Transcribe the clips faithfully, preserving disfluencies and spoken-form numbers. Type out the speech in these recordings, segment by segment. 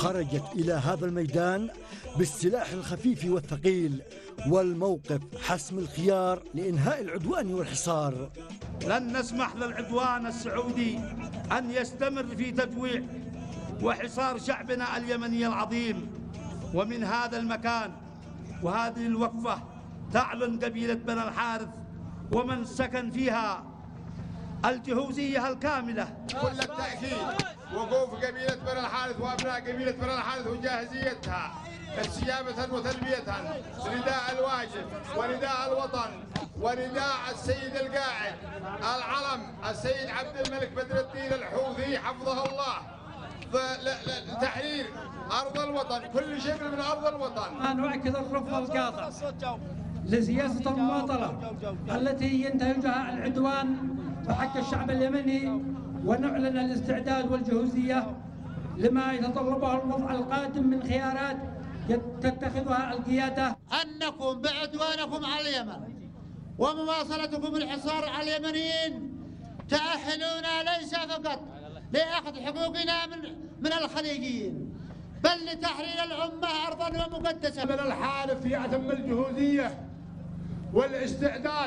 خرجت إلى هذا الميدان بالسلاح الخفيف والثقيل، والموقف حسم الخيار لإنهاء العدوان والحصار. لن نسمح للعدوان السعودي أن يستمر في تجويع وحصار شعبنا اليمني العظيم. ومن هذا المكان وهذه الوقفة تعلن قبيلة بني الحارث ومن سكن فيها الجهوزية الكاملة كل التأكيد وقوف قبيلة بني الحارث وأبناء قبيلة بني الحارث وجاهزيتها استجابة وتلبية نداء الواجب ونداء الوطن ونداء السيد القائد العلم السيد عبد الملك بدر الدين الحوثي حفظه الله لتحرير أرض الوطن، كل شبر من أرض الوطن. أن نؤكد الرفض القاطع لسياسة المماطلة التي ينتهجها العدوان بحق الشعب اليمني، ونعلن الاستعداد والجهوزية لما يتطلبه الوضع القادم من خيارات تتخذها القيادة. أنكم بعدوانكم على اليمن ومواصلتكم الحصار على اليمنيين تأهلونا ليس فقط لأخذ حقوقنا من من الخليجيين، بل لتحرير الأمة أرضا ومقدسة. بني الحارث يعتم الجهوزية والاستعداد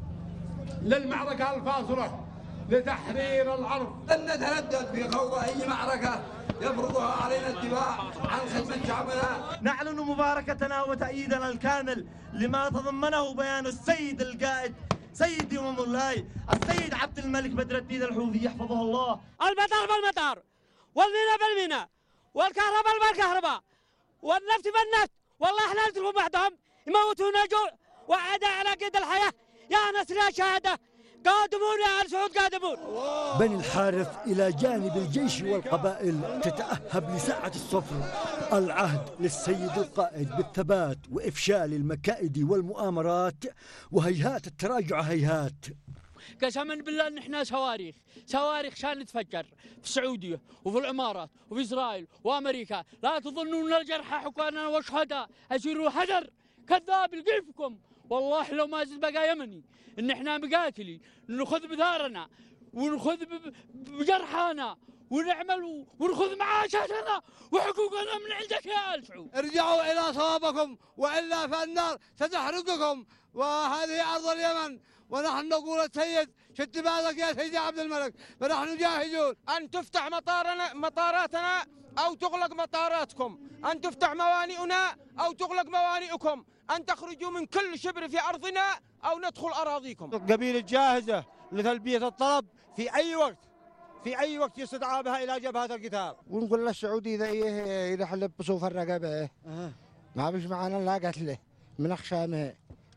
للمعركة الفاصلة لتحرير الأرض. لن نتردد في خوض أي معركة يفرضها علينا الدفاع عن خدمة شعبنا. نعلن مباركتنا وتأييدنا الكامل لما تضمنه بيان السيد القائد سيدي ومولاي السيد عبد الملك بدر الدين الحوثي يحفظه الله. المطار بالمطار والميناء بالميناء والكهرباء بالكهرباء والنفط بالنفط، والله احنا نتركهم بعدهم يموتونا جوع وعدا على قيد الحياة. يا نسر يا شهادة قادمون يا آل سعود قادمون. بني الحارث إلى جانب الجيش والقبائل تتأهب لساعة الصفر، العهد للسيد القائد بالثبات وإفشال المكائد والمؤامرات، وهيهات التراجع هيهات. قسما بالله ان احنا صواريخ صواريخ شان نتفجر في السعوديه وفي الامارات وفي اسرائيل وامريكا. لا تظنون الجرحى حكانا والشهداء اسيروا حذر كذاب يلقيفكم. والله لو ما زد بقى يمني ان احنا مقاتلي ناخذ بثارنا وناخذ بجرحانا ونعمل وناخذ معاشاتنا وحقوقنا من عندك يا آل سعود. ارجعوا الى صوابكم والا فالنار ستحرقكم، وهذه ارض اليمن ونحن نقول السيد شد بالك يا سيدي عبد الملك، فنحن جاهزون ان تفتح مطارنا مطاراتنا او تغلق مطاراتكم، ان تفتح موانئنا او تغلق موانئكم، ان تخرجوا من كل شبر في ارضنا او ندخل اراضيكم. قبيلة جاهزة لتلبية الطلب في اي وقت في اي وقت يستدعى بها الى جبهة القتال. ونقول للسعودي اذا ايه اذا حلبسوا في الرقبة أه. ما فيش معنا لا قتله من اخشامه.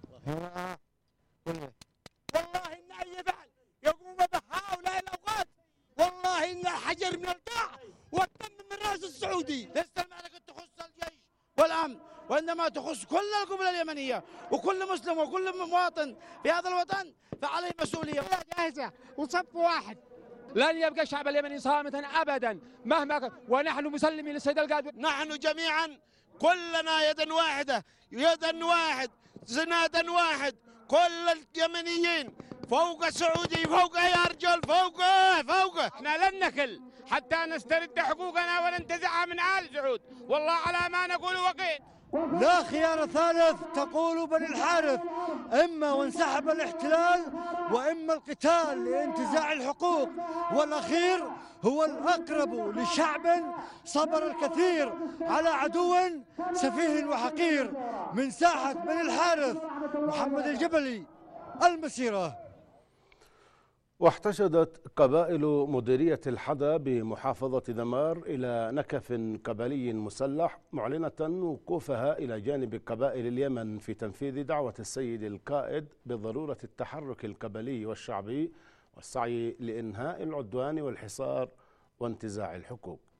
والله ان اي فعل يقوم بهؤلاء الاوقات والله ان الحجر من القاع والدم من راس السعودي. ليست المعركه تخص الجيش والامن، وانما تخص كل القبله اليمنيه وكل مسلم وكل مواطن في هذا الوطن فعليه مسؤوليه. جاهزه وصف واحد. لن يبقى الشعب اليمني صامتا ابدا مهما كان، ونحن مسلمين للسيد القائد. نحن جميعا كلنا يدا واحده يدا واحد زنادا واحد، كل اليمنيين فوق السعودي فوقه يا رجل فوقه فوقه. احنا لن نكل حتى نسترد حقوقنا وننتزعها من آل سعود، والله على ما نقول وقيت. لا خيار ثالث تقول بني الحارث، إما وانسحب الاحتلال وإما القتال لانتزاع الحقوق، والأخير هو الأقرب لشعب صبر الكثير على عدو سفيه وحقير. من ساحة بني الحارث محمد الجبلي، المسيرة. واحتشدت قبائل مديرية الحدى بمحافظة ذمار إلى نكف قبلي مسلح معلنة وقوفها إلى جانب قبائل اليمن في تنفيذ دعوة السيد القائد بضرورة التحرك القبلي والشعبي والسعي لإنهاء العدوان والحصار وانتزاع الحقوق.